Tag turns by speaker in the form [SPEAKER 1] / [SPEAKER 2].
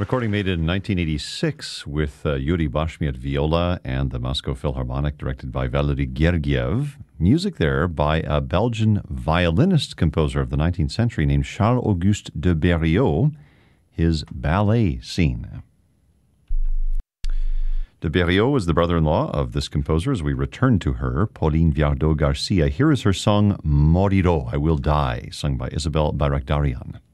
[SPEAKER 1] Recording made in 1986 with Yuri Bashmi at viola and the Moscow Philharmonic, directed by Valery Gergiev. Music there by a Belgian violinist composer of the 19th century named Charles-Auguste de Berriot, his ballet scene. De Berriot is the brother-in-law of this composer. As we return to her, Pauline Viardot Garcia, here is her song Moriro, I Will Die, sung by Isabelle Barakdarian.